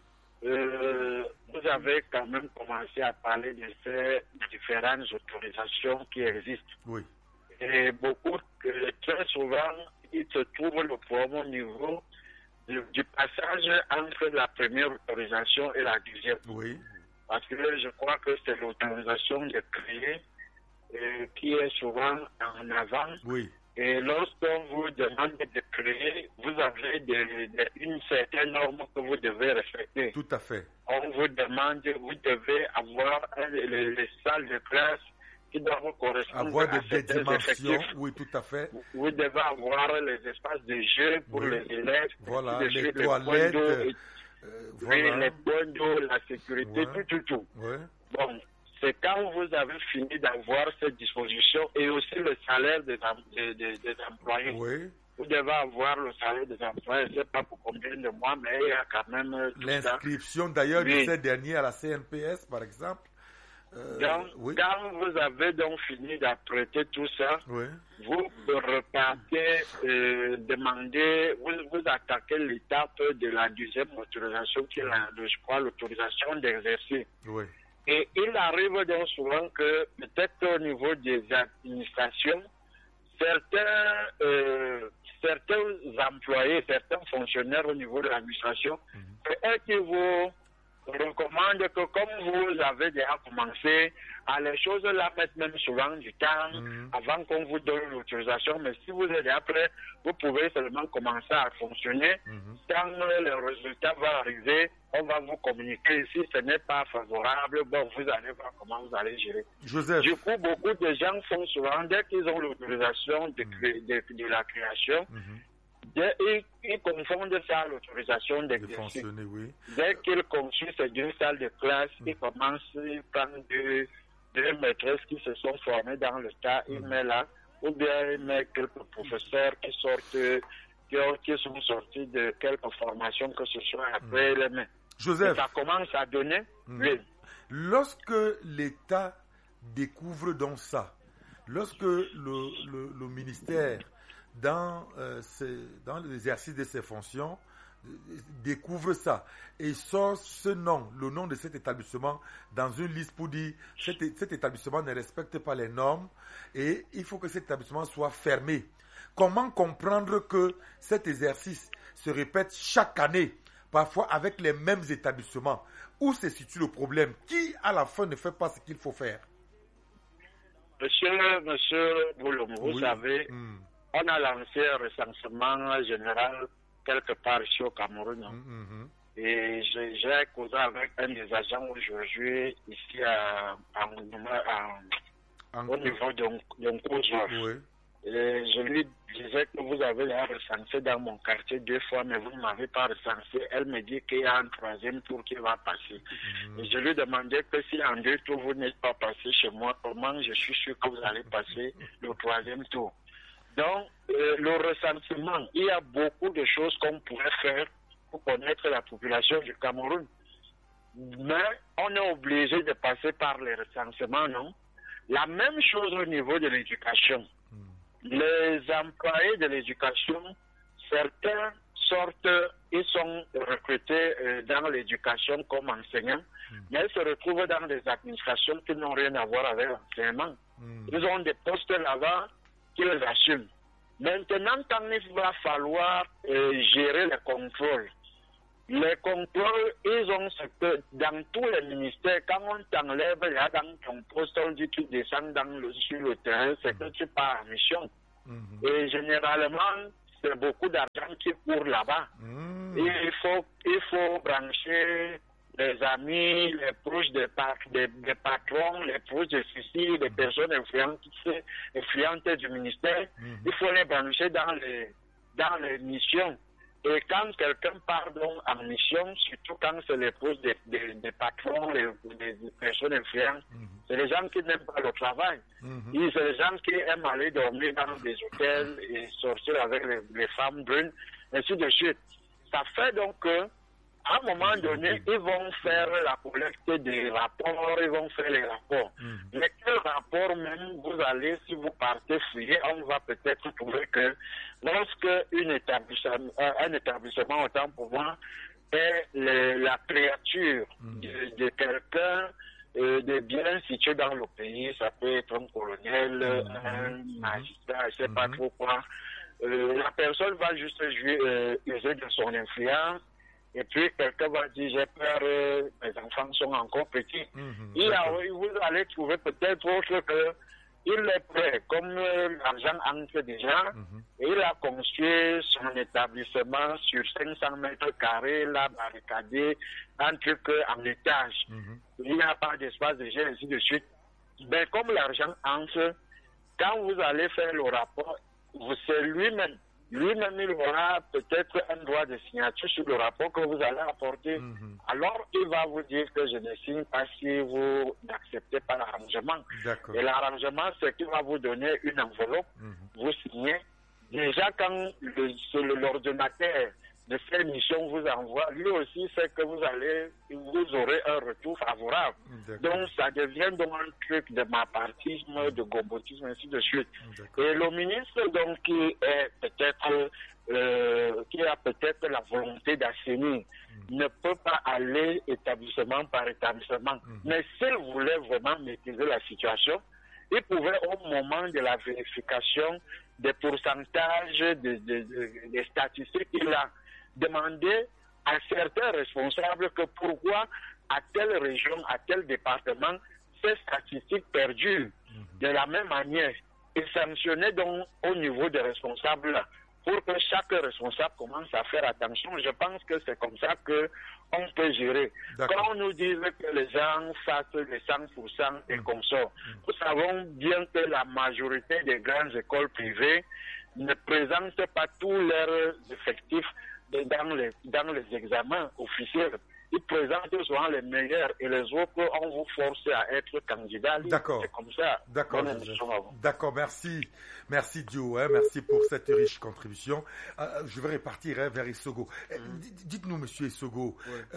Vous avez quand même commencé à parler de ces différentes autorisations qui existent. Oui. Et très souvent, il se trouve le problème au niveau du passage entre la première autorisation et la deuxième. Oui. Parce que je crois que c'est l'autorisation de créer qui est souvent en avant. Oui. Et lorsqu'on vous demande de créer, vous avez une certaine norme que vous devez respecter. Tout à fait. On vous demande, vous devez avoir les salles de classe qui doivent correspondre à des dimensions. Oui, tout à fait. Vous devez avoir les espaces de jeu pour les élèves. Voilà, les toilettes. Voilà. Les points d'eau, la sécurité, tout. Ouais. Bon, c'est quand vous avez fini d'avoir cette disposition et aussi le salaire des employés. Oui. Vous devez avoir le salaire des employés, je ne sais pas pour combien de mois, mais il y a quand même l'inscription d'ailleurs de ces derniers à la CNPS, par exemple. Donc, quand vous avez donc fini d'apprêter tout ça, vous repartez demander, vous attaquez l'étape de la deuxième autorisation qui est, je crois, l'autorisation d'exercer. Oui. Et il arrive donc souvent que peut-être au niveau des administrations, certains employés, certains fonctionnaires au niveau de l'administration, peut-être qu'ils vous recommandent que comme vous avez déjà commencé, les choses là mettent même souvent du temps avant qu'on vous donne l'autorisation, mais si vous êtes après, vous pouvez seulement commencer à fonctionner. Quand le résultat va arriver, on va vous communiquer. Si ce n'est pas favorable, bon, vous allez voir comment vous allez gérer. Joseph. Du coup, beaucoup de gens font souvent, dès qu'ils ont l'autorisation de la création, ils confondent ça à l'autorisation d'exercer. Oui. Dès qu'ils construisent une salle de classe, ils commencent par deux maîtresses qui se sont formées dans le tas, ils mettent là, ou bien ils mettent quelques professeurs qui sont sortis de quelques formations que ce soit après les mains. Joseph. Et ça commence à donner. Oui. Lorsque l'État découvre donc ça, lorsque le ministère dans l'exercice de ses fonctions, découvre ça et sort ce nom, le nom de cet établissement dans une liste pour dire cet établissement ne respecte pas les normes et il faut que cet établissement soit fermé. Comment comprendre que cet exercice se répète chaque année, parfois avec les mêmes établissements? Où se situe le problème? Qui à la fin ne fait pas ce qu'il faut faire? Monsieur Boulom, vous savez, on a lancé un recensement général quelque part ici au Cameroun. Et j'ai causé avec un des agents aujourd'hui ici au niveau d'un cours. Et je lui disais que vous avez recensé dans mon quartier 2 fois, mais vous ne m'avez pas recensé. Elle me dit qu'il y a un 3e tour qui va passer. Et je lui demandais que si en 2 tours vous n'êtes pas passé chez moi, comment je suis sûr que vous allez passer le 3e tour. Donc, le recensement, il y a beaucoup de choses qu'on pourrait faire pour connaître la population du Cameroun. Mais on est obligé de passer par les recensements, non? La même chose au niveau de l'éducation. Les employés de l'éducation, certains ils sont recrutés dans l'éducation comme enseignants, mais ils se retrouvent dans des administrations qui n'ont rien à voir avec l'enseignement. Ils ont des postes là-bas qu'ils assument. Maintenant, quand il va falloir gérer les contrôles, ils ont ce que dans tous les ministères, quand on t'enlève là dans ton poste, on dit que tu descends sur le terrain, c'est que tu pars en mission. Et généralement, c'est beaucoup d'argent qui court là-bas. Et il faut brancher les amis, les proches des patrons, les proches de ceci, les personnes influentes du ministère. Il faut les brancher dans les missions. Et quand quelqu'un part donc en mission, surtout quand c'est les proches des patrons, des personnes influentes, c'est les gens qui n'aiment pas le travail. Et c'est les gens qui aiment aller dormir dans des hôtels et sortir avec les femmes brunes, ainsi de suite. Ça fait donc que à un moment donné, ils vont faire la collecte des rapports, ils vont faire les rapports. Mais quel rapport même vous allez, si vous partez fouiller, on va peut-être trouver que lorsque un établissement, autant pour moi, est la créature de quelqu'un de bien situé dans le pays, ça peut être un colonel, un magistrat, je ne sais pas trop quoi. La personne va juste user de son influence. Et puis, quelqu'un va dire, j'ai peur, mes enfants sont encore petits. Vous allez trouver peut-être autre que il est prêt, comme l'argent entre déjà, et il a construit son établissement sur 500 mètres carrés, là, barricadé, un truc en étage. Il n'y a pas d'espace de jeu, ainsi de suite. Mais comme l'argent entre, quand vous allez faire le rapport, c'est lui-même, il aura peut-être un droit de signature sur le rapport que vous allez apporter. Alors, il va vous dire que je ne signe pas si vous n'acceptez pas l'arrangement. Et l'arrangement, c'est qu'il va vous donner une enveloppe, vous signez. Déjà, quand l'ordinateur de cette mission vous envoie, lui aussi sait que vous aurez un retour favorable. Donc, ça devient donc un truc de mapartisme, de gombotisme, ainsi de suite. Et le ministre, donc, qui a peut-être la volonté d'assainir, ne peut pas aller établissement par établissement. Mais s'il voulait vraiment maîtriser la situation, il pouvait, au moment de la vérification des pourcentages, des statistiques qu'il a, demander à certains responsables que pourquoi à telle région, à tel département, ces statistiques perdurent de la même manière et sanctionner donc au niveau des responsables pour que chaque responsable commence à faire attention. Je pense que c'est comme ça qu'on peut gérer. Quand on nous dit que les gens fassent les 100% et comme ça, nous savons bien que la majorité des grandes écoles privées ne présentent pas tous leurs effectifs dans les examens officiels. Ils présentent souvent les meilleurs et les autres, on vous force à être candidat. D'accord. C'est comme ça. D'accord, merci. Merci Dio, merci pour cette riche contribution. Je vais repartir vers Essogo. Dites-nous, monsieur Essogo,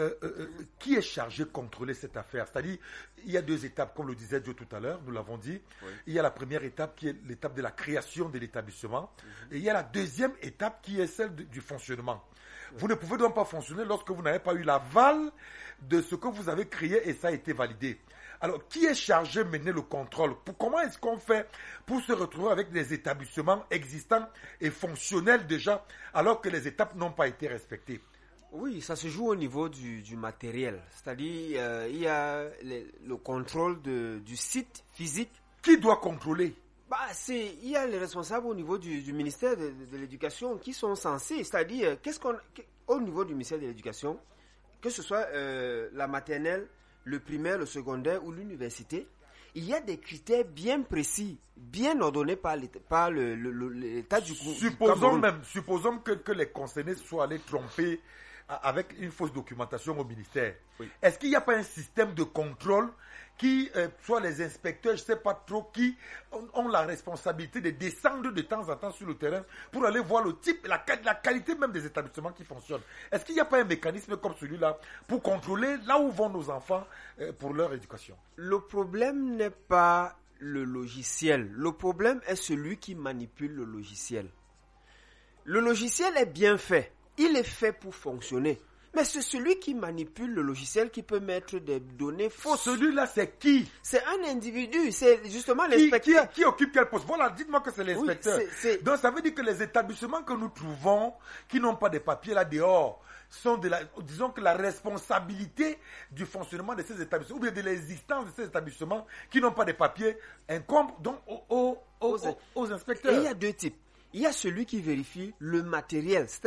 qui est chargé de contrôler cette affaire? C'est-à-dire, il y a deux étapes, comme le disait Dio tout à l'heure, nous l'avons dit. Il y a la première étape qui est l'étape de la création de l'établissement. Et il y a la deuxième étape qui est celle du fonctionnement. Vous ne pouvez donc pas fonctionner lorsque vous n'avez pas eu l'aval de ce que vous avez créé et ça a été validé. Alors, qui est chargé de mener le contrôle? Comment est-ce qu'on fait pour se retrouver avec des établissements existants et fonctionnels déjà, alors que les étapes n'ont pas été respectées? Oui, ça se joue au niveau du matériel. C'est-à-dire, il y a le contrôle du site physique. Qui doit contrôler? Il y a les responsables au niveau du ministère de l'Éducation qui sont censés, c'est-à-dire, au niveau du ministère de l'Éducation, que ce soit la maternelle, le primaire, le secondaire ou l'université, il y a des critères bien précis, bien ordonnés par l'État du Cameroun. Supposons que les concernés soient allés tromper avec une fausse documentation au ministère. Est-ce qu'il n'y a pas un système de contrôle qui, soit les inspecteurs, je ne sais pas trop qui, ont la responsabilité de descendre de temps en temps sur le terrain pour aller voir le type, la qualité même des établissements qui fonctionnent? Est-ce qu'il n'y a pas un mécanisme comme celui-là pour contrôler là où vont nos enfants pour leur éducation? Le problème n'est pas le logiciel. Le problème est celui qui manipule le logiciel. Le logiciel est bien fait. Il est fait pour fonctionner. Mais c'est celui qui manipule le logiciel qui peut mettre des données fausses. Celui-là, c'est qui? C'est un individu, c'est justement l'inspecteur. Qui occupe quel poste? Voilà, dites-moi que c'est l'inspecteur. Oui, donc ça veut dire que les établissements que nous trouvons, qui n'ont pas de papiers là dehors, sont disons que la responsabilité du fonctionnement de ces établissements, ou bien de l'existence de ces établissements qui n'ont pas de papiers, incombe donc aux inspecteurs. Et il y a deux types. Il y a celui qui vérifie le matériel,